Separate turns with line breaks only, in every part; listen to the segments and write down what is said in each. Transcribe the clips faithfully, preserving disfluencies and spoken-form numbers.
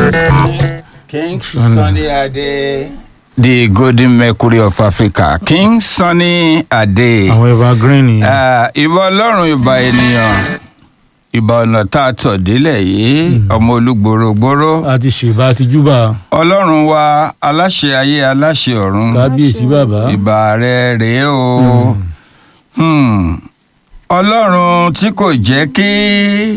King Sunny Ade, the golden mercury of Africa. King Sunny Ade.
àwọn evergreen yẹn.
Ah, ìbà Ọlọ́run ìbà ènìyàn. Ìbà ọ̀nà tá a tọ̀ délẹ̀ yìí, ọmọ olúgbòrògbòrò.
a ti ṣèbá a ti júbà.
Ọlọ́run wa aláṣẹ ayé aláṣẹ ọ̀run.
kábíyèsí bàbá.
Ìbà rẹ̀ rèé o. Hmm. Ọlọ́run tí kò jẹ́ kí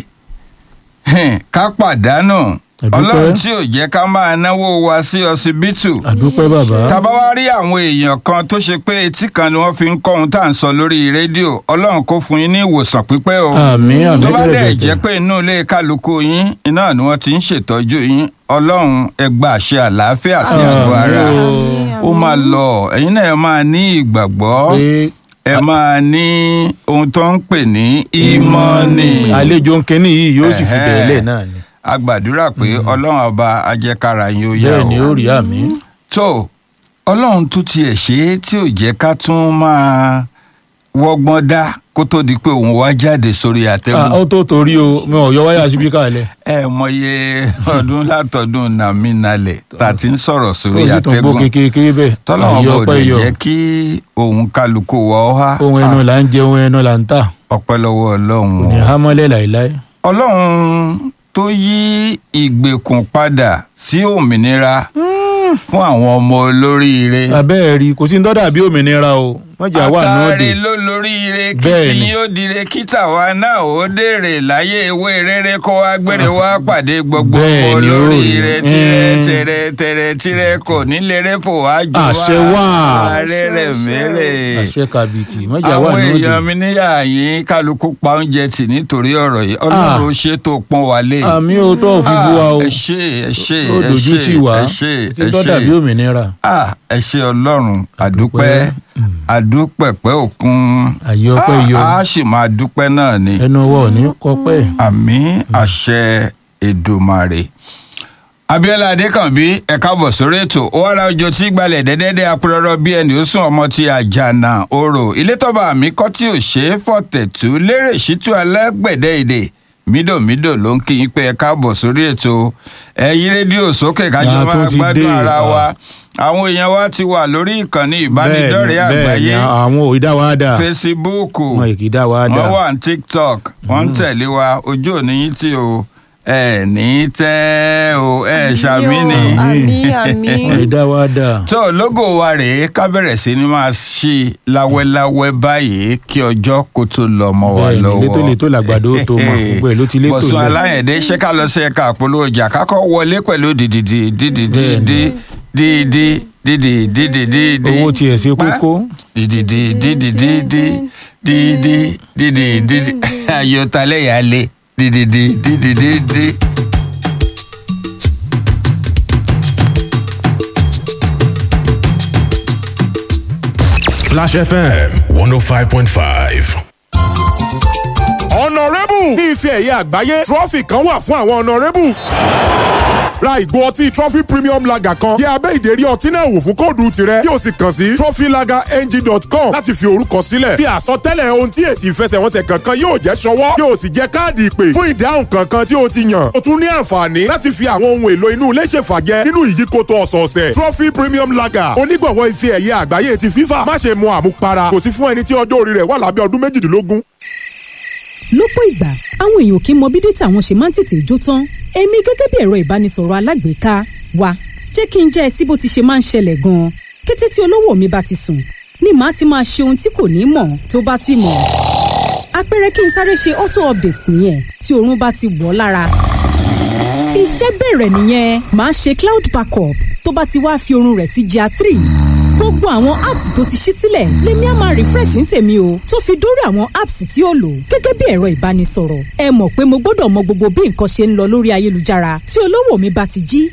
hmm, ká pàdánù.
Àdúpẹ́.
Ọlọ́run tí ò jẹ́ ká máa náwó wa sí ọsibítù.
àdúpẹ́ bàbá.
Tá bá wá rí àwọn èèyàn kan tó ṣe pé etí kan ni wọ́n fi ń kọ́ ohun tá à ń sọ lórí rédíò, Ọlọ́run kó fún yín ní ìwòsàn pípẹ́ o.
àmín àmín
Tó bá dẹ̀
bẹ̀rẹ̀
jẹ́ pé inú ilé kálukú yín iná ni wọ́n ti ń ṣètọ́jú yín, Ọlọ́run ẹ gba àṣẹ àlàáfíà sí àgọ́ ara. Ó máa lọ, ẹ̀yin náà ẹ máa ní ìgbàgbọ́,
pé
ẹ máa ní ohun tó ń pè ní ìmọ̀ọ́nì.
àlejò nkẹ́ni yìí yóò sì fi
Ẹ̀hẹ́.
bẹ̀ẹ́lẹ̀ náà ni.
A gbàdúrà pé Ọlọ́run ọba ajẹ́kára yín ó yá o.
bẹ́ẹ̀ ni ó rí àmì.
tó Ọlọ́run tún tiẹ̀ ṣe é tí ò jẹ́ ká tún máa wọ́gbọ́n dá kó tó di pé òun wá jáde sórí àtẹ́gùn.
ó tó torí o mi ò yọ wáyà síbí kalẹ̀.
ẹ mọye ọdún látọdún nàmí nalẹ̀ tá a ti ń sọ̀rọ̀ sórí
ó sì tún gbó
àtẹ́gùn.
kékeré bẹ́ẹ̀.
tọ́lọ́wọ́n
àyè
bò
ọpẹ́
lè
yọ.
jẹ́ kí òun kálukú wọ́ ọ́ há.
ohun ẹnu là ń jẹ ohun ẹnu là ń tà.
ọpẹ́ lọ́wọ́ Ọlọ́run
kò ní
o.
hámọ́lẹ̀ láìláì.
Ọlọ́run tó yí ìgbèkùn padà sí òmìnira fún àwọn ọmọ olóríire.
abẹ́ẹ̀ rí kò sí ní tọ́dà bí òmìnira o mọ̀jà wà náà
Àtàrí
dé.
ló lóríire kí
Bẹ́ẹ̀
tí
ni.
yóò dire kíta wa náà ó dèrè láyé ewé rere kó wá gbére wá pàdé gbogbo
Bẹ́ẹ̀ ni ó rí.
olóríire tirẹ̀
Mm.
tirẹ̀ tirẹ̀ tirẹ̀ kò ní lérè fò wá jù wá.
Àṣẹ wà.
Arẹ́rẹ́ mẹ́rẹ̀.
àṣẹ kàbìtì mọ̀jà wà
Àwọn
náà dé.
èèyàn mi níyà yín kálukú pa oúnjẹ tì nítorí ọ̀rọ̀ yìí Ọlọ́run ṣe tó pọ́n wa lé.
àmì ó tó fi bú wa o.
ẹ ṣé ẹ ṣé
ó
ẹ
dojú
ṣé
tì wá
ẹ ṣé
tí
ẹ
tọ́dà bí
ṣé.
òmìnira.
Ah, ẹ ṣé Ọlọ́run àdúpẹ́ àdúpẹ̀pẹ́ òkun.
àyè ọpẹ́ yọ.
a sì máa dúpẹ́ náà ni.
ẹnu ọwọ́ ò ní kọpẹ́.
àmín àṣẹ Èdùmàrè. Abíọ́lá Adékànbí ẹ káàbọ̀ sórí ètò ó wá ra ọjọ́ tí gbalẹ̀ dẹ́dẹ́dẹ́ apẹ̀rọ̀rọ̀ bí ẹni ó sún ọmọ ti àjànà orò ilé tọ́ba àmì kọ́ tí ò ṣe é fọ̀tẹ̀tù lérè ṣítú alágbẹ̀dẹ èdè mídòmídò ló ń kí yín pé ẹ káàbọ̀ sórí ètò ẹ yí rédíò sókè kájọ
Yàrá tó
máa
ti
gbádùn
dé,
ara
ah.
wa àwọn èèyàn wa ti wà lórí ìkànnì ìbánidọ́rẹ̀ẹ́ àgbáyé
àwọn ò dá wa dà.
Facebook
wọn kì í dá wa dà.
wọ́n wà ní TikTok wọ́n ń tẹ̀lé wa ojú òní yín tí o ẹ ní tẹ́ o ẹ ṣàmì ni.
àmín àmín.
wọn kì í dá wa dà.
tó lógo wa rèé ká bẹ̀rẹ̀ sí ni máa ṣí láwẹ́láwẹ́ báyìí kí ọjọ́ kó tó lọ mọ́ wa
bẹ́ẹ̀ ni
lọ́wọ́.
létò létò làgbàdo tó mọ gbogbo ẹ̀ ló ti létò lọ.
Bọ̀sùn Aláyẹ̀dé ṣé ká lọ sí ẹ̀ka àpolówó ọjà kákọ́ wọlé pẹ̀lú dìdìdì dìdìdì dídì dídì dídì dídì.
owó tiẹ̀ ṣe kókó.
dídìdì dídì dídì dídì dídì dídì ayọ̀tálẹ̀yàlẹ̀ dídìdì dídì dídì.
Flash F M one oh five point five.
Honourable ní ife ẹ̀yẹ àgbáyé trọ́fì kan wà fún àwọn honourable. Ra ìgò ọtí trophy premium lager kan yẹ abẹ́ ìdérí ọtí náà wò fún kóòdù tirẹ̀ kí o sì kàn sí trophy lager n g dot com láti fi orúkọ sílẹ̀. Fi àsọtẹ́lẹ̀ ohun tí èsì ìfẹsẹ̀wọnsẹ̀ kankan yóò jẹ́ ṣọwọ́ yóò sì jẹ́ káàdì ìpè fún ìdáhùn kankan tí o ti yàn. O tún ní àǹfààní láti fi àwọn ohun èlò inú ilé ṣèfàjẹ nínú ìyíkoto ọ̀sọ̀ọ̀sẹ̀. Trophy premium lager onígbọ̀wọ́ ife ẹ̀yẹ àgbáyé ti FIFA má ṣe mu àmupara kò sí fún ẹni tí ọjọ́ orí rẹ̀ wà lábẹ́ ọdún méjìdínlógún.
lọ́pọ̀ ìgbà àwọn èèyàn kì í mọ bí dátà wọn ṣe máa ń tètè jó tán èmi gẹ́gẹ́ bí ẹ̀rọ ìbánisọ̀rọ̀ alágbèéká wa jẹ́ kí n jẹ́ ẹ sí bó ti ṣe máa ń ṣẹlẹ̀ gan-an kété tí olówó mi bá ti sùn ni màá ti máa ṣe ohun tí kò ní mọ̀ tó bá sì mọ̀ àpẹẹrẹ kí n sáré ṣe auto update nìyẹn tí oorun bá ti wọ̀ lára iṣẹ́ bẹ̀rẹ̀ nìyẹn màá ṣe cloud backup tó bá ti wá fi oorun rẹ̀ sí jà three gbogbo àwọn apps tó ti ṣí sílẹ̀ lèmi á máa refresh ní tèmi o tó fi dórí àwọn apps tí ó lò gẹ́gẹ́ bí ẹ̀rọ ìbánisọ̀rọ̀ ẹ mọ̀ pé mo gbọ́dọ̀ mọ gbogbo bí nǹkan ṣe ń lọ lórí ayélujára tí olówó mi bá ti jí